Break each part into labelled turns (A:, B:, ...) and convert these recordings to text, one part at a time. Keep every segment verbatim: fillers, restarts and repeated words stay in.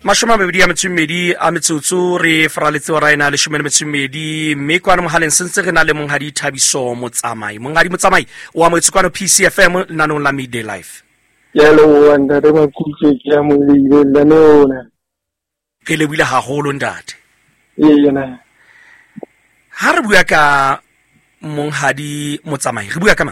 A: Mashoma mabedi a metsumedi a metsotso re fraletse wa raina le shumene metsumedi mme kwa mohaleng sentse re na le monghadi Thabiso Motsamai. Monghadi Motsamai wa motsikwana P C F M nanong la Midday Life.
B: Yalo wanda re makutse ke ya mo ile la nona.
A: Ke le buile haholo ntate.
B: Ee yena.
A: Ha re bua ka monghadi Motsamai, re bua ka ma?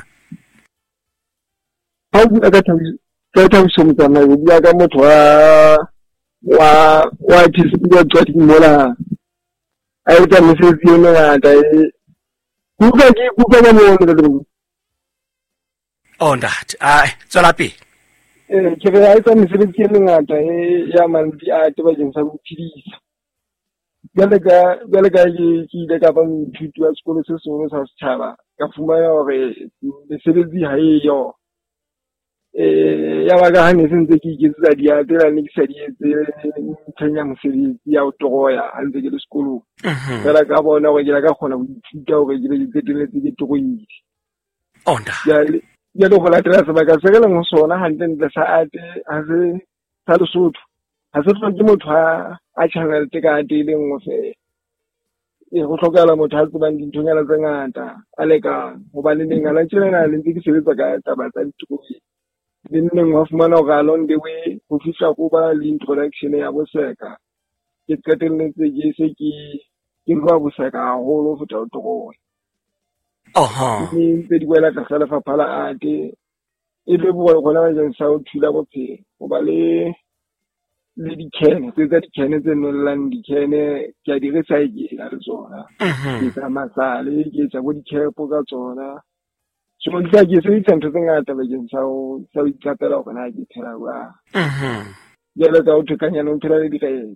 B: Ha bua ka Thabiso, ka Thabiso Motsamai, re bua ka motho wa wa wa tshitswe twa timola. A etsa mosebetsi o ngata e kuka ke kuka ba mo le.
A: Oh ntate, ai tswela pele.
B: Eh ke re a etsa mosebetsi o ngata e ya mandi a tebajeng sa bophidisa. Jale ka jale ka ke ile ka ba moithuti wa sekolo se sengwe sa setšhaba ka fumana hore mesebetsi ha e yo eh ya ba ka hane sentse ke iketsa dia tela ne ke sa di etse tsenya mosebetsi ya utoya ante ke le sekolo jale ka bona hore ke la ka khona go ithuta hore ke le tseteletse ke tokoidi
A: onda
B: jale jale go latela sebaka se ke leng ho sona hante ntle sa ate ha se sa Lesotho ha se tlo ke motho a a channel te ka tele ngwe fe e go tlhokala motho a tsebang dintonyana tse ngata a leka go ba le neng ala tsena le ntse ke sebetsa ka taba tsa ditukofi le neng wa fumana go along the way go fihla go ba le introduction ya boseka ke qetelletse ke se ke ke ba boseka haholo go feta tokoi
A: aha
B: ni ntse di wela ka sala fa phala ate e le bo gona ba jeng sa o thula bophelo go ba le le dikene tse tsa dikene tse nollang dikene ke a di recycle le tsona ke tsa masale ke tsa bo dikepo ka tsona so mo tla ke se itse ntse ngata ba jeng sa o sa o itlapela go na ke thela wa
A: mhm
B: ya le ka o thekanya no phela le dikae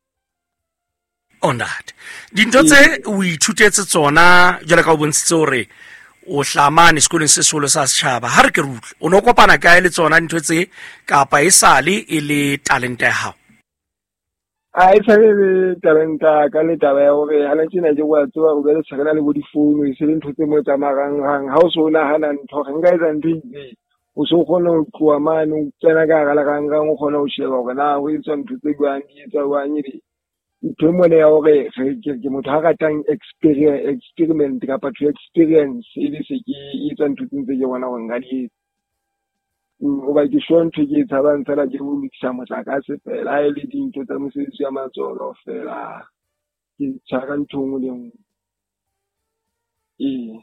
A: onat dinto tse o ithutetse tsona jela ka o bontshitse hore o hlamane sekolong se solo sa setšhaba ha re ke rutle o no kopana ka ile tsona ntwe tse kapa e sale e le talent ya hao
B: a e sale le talent ka le taba ya hore hala tsena je wa tsoa go le tsakana le bo di phone e se le ntho tse mo tsa marang hang ha o so na hana ntho ga nka etsa ntho ntse o so gona o tloa mane o tsena ka gala gang gang o gona o sheba gore na o etsa ntho tse buang di etsa buang di ntho mo le ya hore ke motho ha ratang experience experiment ka pa to experience e le se ke etsa ntho tse ke bona go nga di o ba ke shon to ke tsabang tsela ke go mikisa motlakase fela e le dintho tsa mosebetsi ya matsolo fela ke tsaka ntho mo le mo e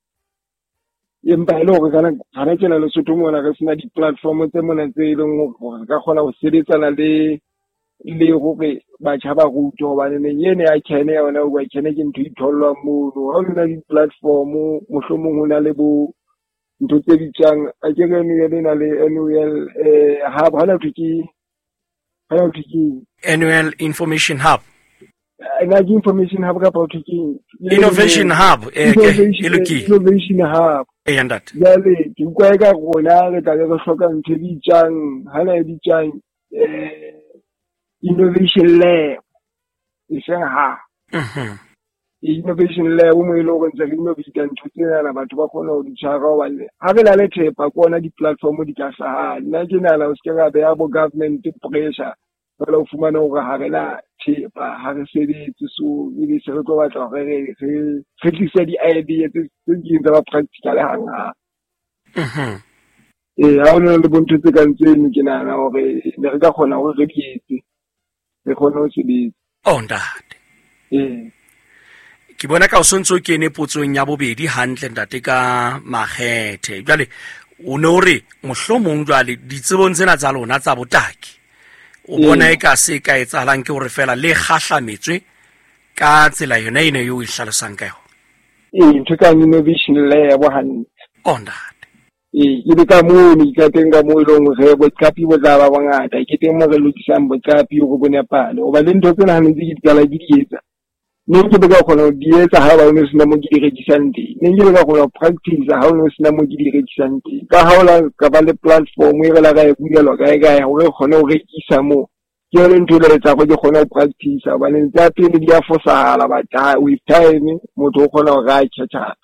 B: empa ile go kana ga ke na le Lesotho mo na ka sina di platform tse mona tse ile go ka kgona go sebetsana le le gore ba tshaba go utlo ba ne yene a kene yona o ba kene ke ntho ithollwa mo ha o na di platform mohlomong hona le bo ntho tse bitsang a ke re ne le na le annual eh ha ba na tiki ha na tiki
A: annual information hub
B: na di information hub ka pa tiki
A: innovation hub eh ke iluki
B: innovation hub
A: e yandat
B: ya le ke kwa ka gona re tla go hloka ntho di tsang ha na di tsang eh innovation lab iseng ha
A: mhm
B: innovation lab mo ile go ntse le innovate ntho tsena na batho ba kgona go di tshwara wa le ha re la le thepa kona di platform di ka sa nna ke nala o se ka be ya bo government pressure ba lo fumana gore ha re la thepa ha re sebetse so ile se re tlo batla gore re re tlisa di idea tse tse tsa ba practical hang ha
A: mhm
B: eh ha ona le bonto tse ka ntseng ke nana gore ne re ka kgona gore re dietse re kgona go sebetsa
A: oh ntate
B: eh
A: ke bona ka o sontso ke ne potsong ya bobedi hantle ntate ka magethe jale o no re mohlomong jale ditsebong tsena tsa lona tsa botaki o bona e ka se ka etsalang ke hore fela le khahlametswe ka tsela yona ine yo e hlalosang ka yo
B: eh ntho ka innovation lab hantle
A: oh ntate
B: eh ile ka mo ni ka tenga mo ile ngo re bo kapi bo tla ba bangata ke teng mo re lokisang bo kapi go bona pale o ba le ntho tsena hanetse ke dikala di etsa ne ke be ka khona di etsa ha ba o ne sina mo ke di rekisang teng ne ke be ka khona practice ha o ne sina mo ke di rekisang teng ka ha ola ka ba le platform e re la ga e bulelwa ka e ga o re khona o rekisa mo ke le ntho le tsa go ke khona o practice ba le tsa pele di a fosala ba ta with time motho o khona o ga tšhatša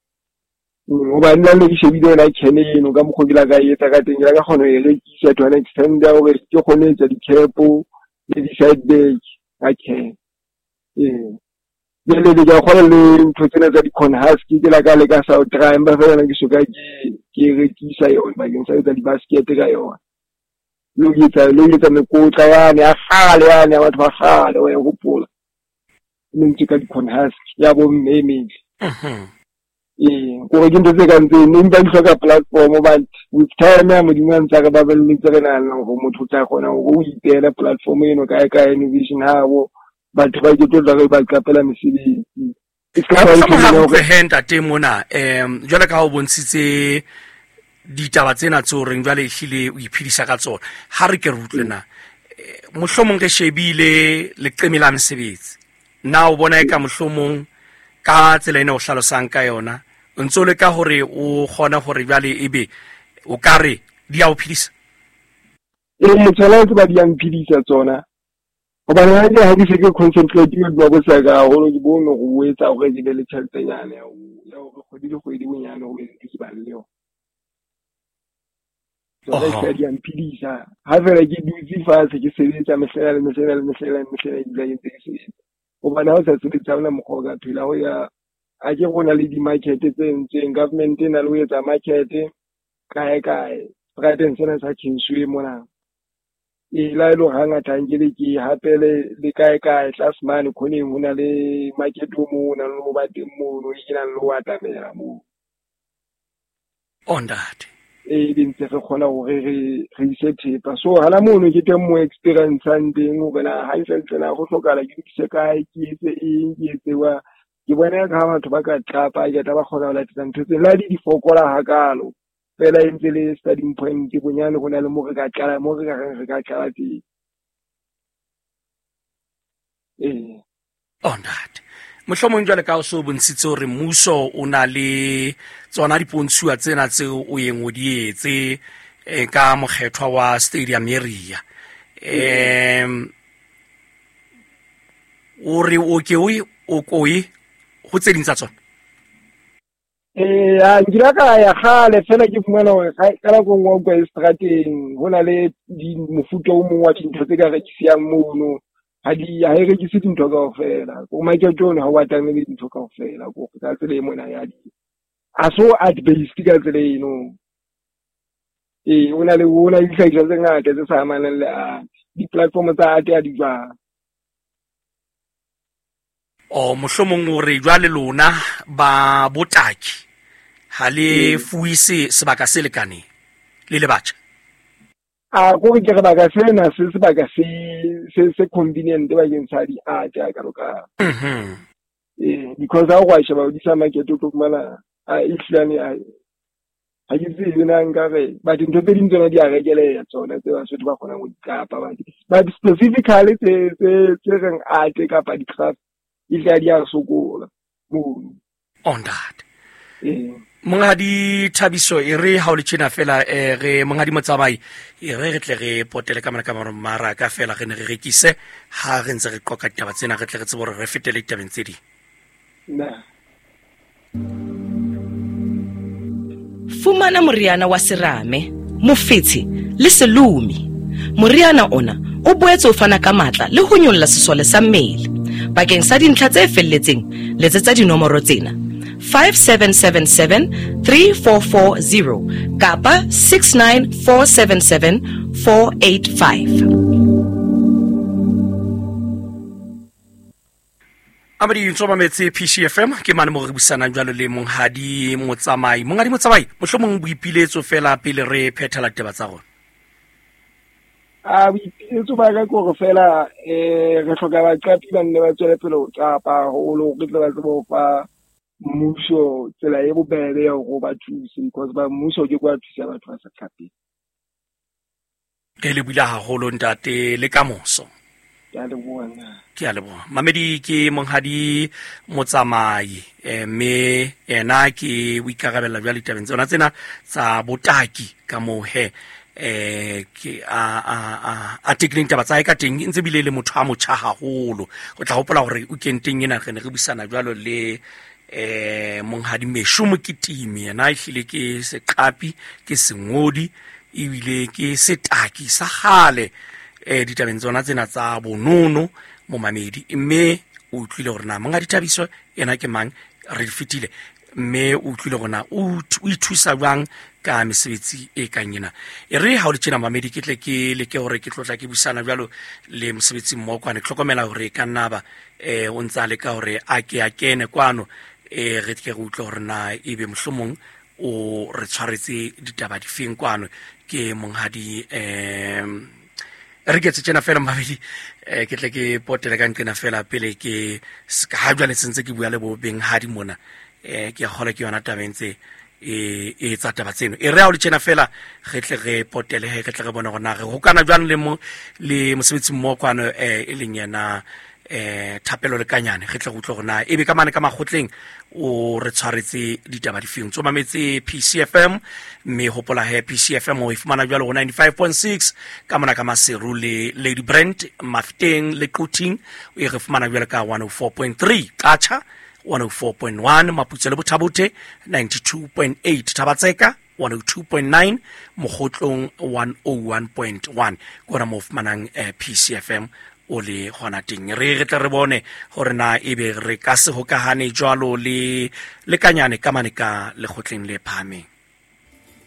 B: o ba nna le shebile na kene eno ka mogogila ka etsa ka teng la ka khona e rekisa to an extend ya gore ke khone tsa di kepo le di-side bag okay ee jale le ja kgona le ntho tsena tsa di-corn husky ke la ka le ka sa o try mba fela ke soka ke ke rekisa yona bakeng sa tsa di-basket ka yona lo yetsa lo yetsa mekotla yane ya gale yane ya batho ba gale wa go pola le ntse ka di-corn husky ya bo mme emile
A: mhm
B: ee go re dintse ka ntse ne ba di hloka platform but with time ya modimo a ntse ka ba belletse re na go motho tla gona go itela platform eno ka ka innovation hawo batho ba ke tlo ba kapela mesebetsi
A: e ka ba go henda temona em jwale ka ho bontshitse ditaba tsena tso reng jwale ehlile o iphidisa ka tsona ha re ke rutlena mohlomong re shebile le qemela mesebetsi na o bona eka mohlomong ka tsela ena o hlalosang ka yona ntso le ka hore o gona hore jwale ebe o ka re di a o phidisa
B: e motsela tse ba di ang phidisa tsona go ba nna ha di se ke concentrate mo ba go sa ga go di bono go etsa go re di le tšheltenyana ya go go di go di bonyane go be di ba leo so le di ang phidisa ha fela ke dutse fa se ke sebetsa mesela le mesela le mesela le mesela di la yetse se go ba na o sa se tsana mo go ga phela go ya a ke gona le di-market tse ntseng government e na le ho etsa market kae kae rateng sena sa Kingsway mona e la lo hanga tangele ke hapele le kae kae class man khone hona le market o mo na lo ba teng mo no e na lo wa tamela mo
A: on that
B: e dintse re khona hore re re isethepa so hala mo no ke teng mo experience andeng o bona ha isa tsena go hlokala ke se kae ke etse eng ke etse wa ke bona ka batho ba ka tlapa ke ta ba khona la tsa ntse la di fokola hakalo fela entse le starting point ke bonyane go na le mo re ka tla mo re ka re ka tla tsi eh
A: on that mohlomong jwale ka o so bontshitse hore mmuso o na le tsona dipontshuwa tsena tse o yeng o di etse ka mokgethwa wa stadium area em o re o ke o koi go tse dintsa tsona
B: eh a dira ka ya gale fela ke fumana hore ka la go ngwa kwa strateng hona le di mofuta o mongwe wa dintho tse ka rekisiang mono ha di ha e rekisi dintho kaofela go market jone ha wa tang le dintho kaofela go ka tsele mona ya di a so at based ka tsele eno eh hona le hona di tlhaisa tse ngata tse sa amanang le a di platform tsa ate a di jwa
A: o mohlomong o re jwale lona ba botaki ha le fuise sebaka se lekane le le batjha
B: a go ke re ba ka sena se sebaka se se se convenient ba ke ntsa di a ja ka roka
A: mhm
B: eh because ha go a sheba di sa market to kumana a itlane a ha ke tsebe na nka re ba dintho tse ding tsona di a rekele tsona tse ba se ba kgona go ikapa ba ba specifically tse tse tse reng a te ka pa di craft ile di a sokola mo
A: on that
B: eh
A: monga di thabiso e re ha o le tshena fela e re monga di motsamai e re re tle re potele ka mara ka mara ka fela re ne re rekise ha re ntse re qoka taba tsena re tle re tsebo re fetele tabeng tse di
B: na
C: fumana moriana wa serame mofetshe le selumi moriana ona o boetse o fana ka matla le ho nyolla sesole sa mmele bakeng sa dintlha tse felletseng letsetsa dinomoro tsena five seven seven seven three four four zero kapa six nine four seven seven four eight five.
A: Amadi ntsoba metse P C F M ke mane mo re busana jwalo le monghadi motsamai monghadi motsamai mohlomong boipiletso fela pele re phethela teba tsa rona
B: a boipiletso ba ka go fela eh re hloka ba qapi ba nne ba tswele pele o tsapa go lo re tla ba tsebo fa mmuso tsela e bobebe ya go ba thusa because ba mmuso ke kwa thusa batho ba sa qapi
A: ke le bula haholo ntate le ka moso
B: ya le bona
A: ke a le bona mamedi ke monghadi motsamai eh me ena ke o ikarabela jwa le tabeng tsona tsena tsa botaki ka mohe eh ke a a a a tekneng taba tsa ka teng ntse bile le motho a motsha haholo o tla hopola hore o kenteng ena re ne re busana jwalo le eh monghadi meshumo ke timi yena ile ke se qapi ke sengodi e bile ke setaki sa gale eh ditabeng tsona tsena tsa bonono momamedi, mme o utlwile gore na monga Dithabiso ena ke mang, re di fetile, mme o utlwile gona o ithusa jwang ka mesebetsi e kang ena. E re ha o le tjena mamedi ke tle ke le ke hore ke tlotla ke busana jwalo le mosebetsi mmoho kwane, tlhokomela hore ka nnaba eh o ntsa le ka hore a ke a kene kwano e re ke re utlwe gore na ebe mohlomong o re tshwaretse ditaba di feng kwano ke monghadi em re ke tsena fela mabedi eh ke tle ke potele ka nqena fela pele ke ha jwale sentse ke bua le bo beng hadi mona eh ke gola ke yona tabentse e e tsa taba tseno. E re ha o le tjena fela re tle re potele he ke tle re bona gona re ho kana jwang le mo le mosebetsi mmo kwano eh e leng yena eh Thapelo le Kanyane ge tle go tlo gona e be ka mane ka magotleng o re tshwaretse ditaba di feng tso mametse P C F M, mme hopola he P C F M o ifumana jwalo go ninety-five point six ka mona ka Maseru le Lady Brent Mafteng le Kuting o e re fumana jwalo ka one oh four point three Qacha, one oh four point one Maputsela Bothabute, ninety-two point eight Tabatseka, one oh two point nine Mogotlong, one oh one point one kora mo fumanang eh, P C F M o le gona teng. Re re tle re bone gore na ebe re ka se hokahane jwalo le le Kanyane ka mane ka le gotleng le phameng.